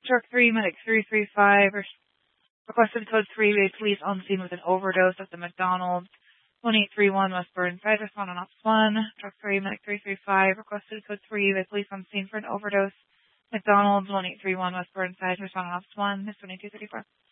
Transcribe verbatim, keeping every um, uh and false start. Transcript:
Truck three, medic three three five, requested code three, bay police on scene with an overdose at the McDonald's. one eight three one West Burnside, respond on ops one. Truck three, medic three three five, requested code three, bay police on scene for an overdose. McDonald's, one eight three one West Burnside, respond on ops one. Miss twenty-two thirty-four.